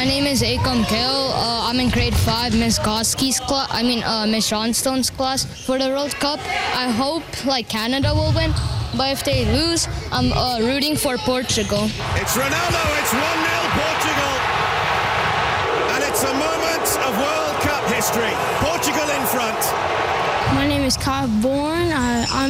name is Akam Kale. I'm in grade 5, Miss Goski's class. Miss Johnstone's class for the World Cup. I hope Canada will win, but if they lose, I'm rooting for Portugal. It's Ronaldo. It's 1-0 Portugal, and it's a moment of World Cup history. Portugal in front. My name is Kyle Bourne. I'm